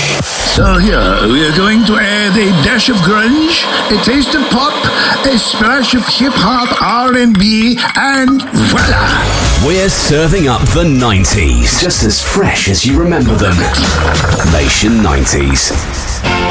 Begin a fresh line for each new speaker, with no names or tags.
So here, we're going to add a dash of grunge, a taste of pop, a splash of hip-hop, R&B, and voila!
We're serving up the 90s, just as fresh as you remember them. Nation 90s.